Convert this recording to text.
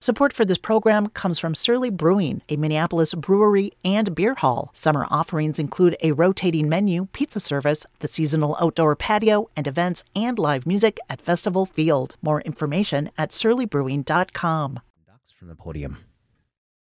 Support for this program comes from Surly Brewing, a Minneapolis brewery and beer hall. Summer offerings include a rotating menu, pizza service, the seasonal outdoor patio, and events and live music at Festival Field. More information at surlybrewing.com. Ducks from the podium.